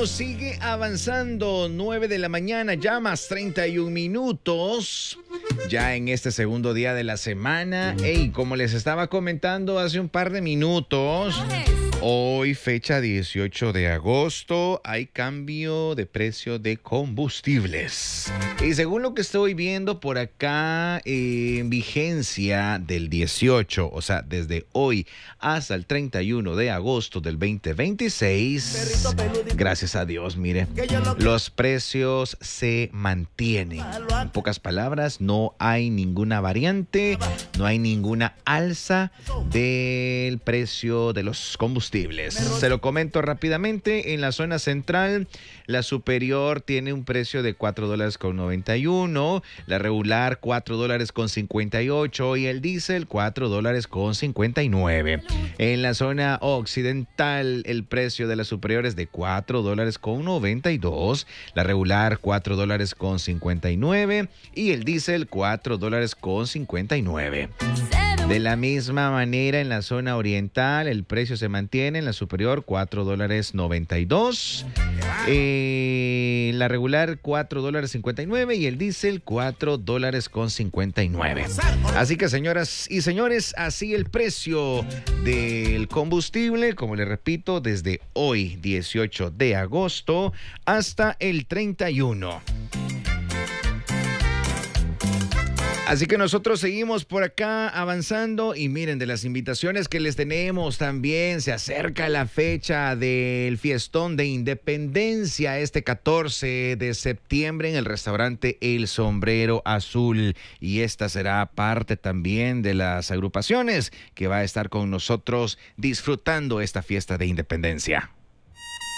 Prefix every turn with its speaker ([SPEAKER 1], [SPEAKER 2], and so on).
[SPEAKER 1] ritmo sigue avanzando. 9 de la mañana, ya más 31 minutos. Ya en este segundo día de la semana. Hey, como les estaba comentando hace un par de minutos, hoy, fecha 18 de agosto, hay cambio de precio de combustibles. Y según lo que estoy viendo por acá, en vigencia del 18, o sea, desde hoy hasta el 31 de agosto del 2026, gracias a Dios, mire, los precios se mantienen. En pocas palabras, no hay ninguna variante, no hay ninguna alza del precio de los combustibles. Se lo comento rápidamente. En la zona central, la superior tiene un precio de $4.91, la regular $4.58 y el diésel $4.59. En la zona occidental, el precio de la superior es de $4.92, la regular $4.59 y el diésel $4.59. De la misma manera, en la zona oriental, el precio se mantiene. En la superior, $4.92. La regular, $4.59. Y el diésel, $4.59. Así que, señoras y señores, así el precio del combustible, como les repito, desde hoy, 18 de agosto, hasta el 31. Así que nosotros seguimos por acá avanzando y miren, de las invitaciones que les tenemos también, se acerca la fecha del fiestón de Independencia este 14 de septiembre en el restaurante El Sombrero Azul, y esta será parte también de las agrupaciones que va a estar con nosotros disfrutando esta fiesta de Independencia.